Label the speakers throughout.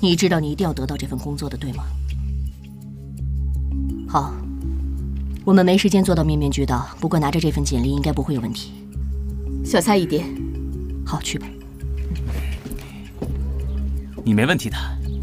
Speaker 1: 你知道你一定要得到这份工作的，对吗？好，我们没时间做到面面俱到，不过拿着这份简历应该不会有问题。
Speaker 2: 小菜一碟。
Speaker 1: 好，去吧。
Speaker 3: 你没问题的。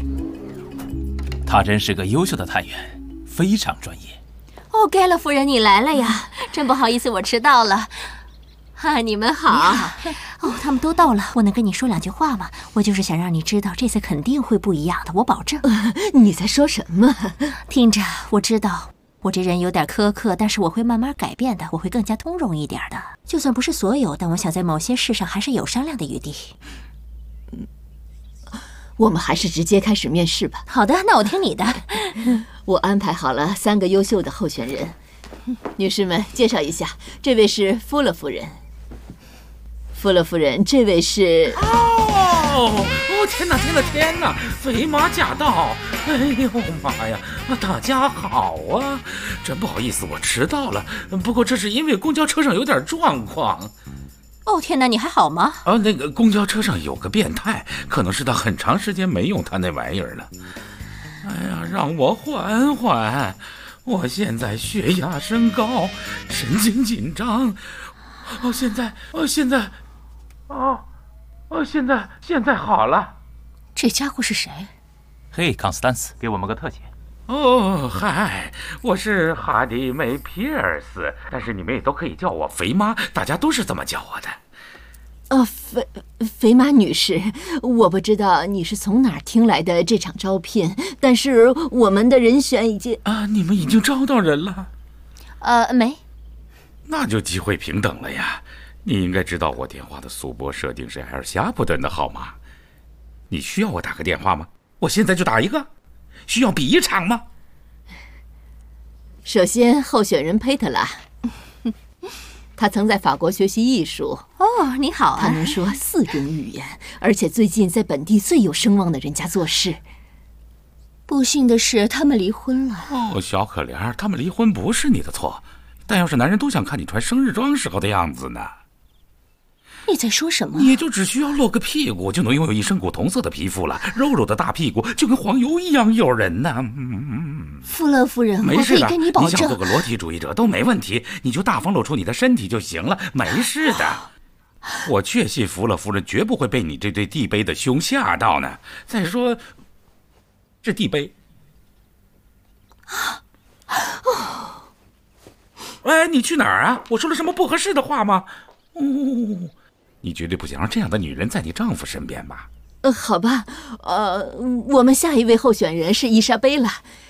Speaker 3: 他真是个优秀的探员，非常专业。
Speaker 4: 哦，盖勒夫人，你来了呀！真不好意思，我迟到了。你们好。
Speaker 5: 哦，他们都到了，我能跟你说2句话吗？我就是想让你知道，这次肯定会不一样的，我保证。
Speaker 2: 你在说什么？
Speaker 5: 听着，我知道我这人有点苛刻，但是我会慢慢改变的，我会更加通融一点的。就算不是所有，但我想在某些事上还是有商量的余地。
Speaker 2: 我们还是直接开始面试吧。
Speaker 5: 好的，那我听你的。
Speaker 2: 我安排好了3个优秀的候选人，女士们介绍一下，这位是富勒夫人。富勒夫人，这位是……
Speaker 6: 哦，天哪，天哪，天哪！肥马驾到！哎呦妈呀！大家好啊！真不好意思，我迟到了。不过这是因为公交车上有点状况。
Speaker 5: 哦天哪，你还好吗？
Speaker 6: 那个公交车上有个变态，可能是他很长时间没用他那玩意儿了。哎呀，让我缓缓，我现在血压升高，神经紧张。现在好了。
Speaker 1: 这家伙是谁？
Speaker 3: 嘿，康斯坦斯，给我们个特写。
Speaker 6: 嗨，我是哈迪梅·皮尔斯，但是你们也都可以叫我肥妈，大家都是这么叫我的。
Speaker 2: 肥妈女士，我不知道你是从哪儿听来的这场招聘，但是我们的人选已经……
Speaker 6: 你们已经招到人了？
Speaker 5: 没。
Speaker 6: 那就机会平等了呀。你应该知道我电话的速拨设定是埃尔夏普顿的号码。你需要我打个电话吗？我现在就打一个。需要比一场吗？
Speaker 2: 首先，候选人佩特拉，他曾在法国学习艺术。
Speaker 5: 哦，你好啊！
Speaker 2: 他能说4种语言，而且最近在本地最有声望的人家做事。
Speaker 1: 不幸的是，他们离婚了。
Speaker 6: 小可怜，他们离婚不是你的错，但要是男人都想看你穿生日装时候的样子呢？
Speaker 1: 你在说什么？
Speaker 6: 你也就只需要露个屁股，就能拥有一身古铜色的皮肤了。肉肉的大屁股就跟黄油一样诱人呢。
Speaker 1: 富勒夫人，
Speaker 6: 没事的，
Speaker 1: 我可以跟你保证，
Speaker 6: 你想做个裸体主义者都没问题，你就大方露出你的身体就行了，没事的。我确信福勒夫人绝不会被你这对地杯的胸吓到呢。再说，这地杯。哎，你去哪儿啊？我说了什么不合适的话吗？你绝对不想让这样的女人在你丈夫身边吧？
Speaker 2: 好吧，我们下一位候选人是伊莎贝拉，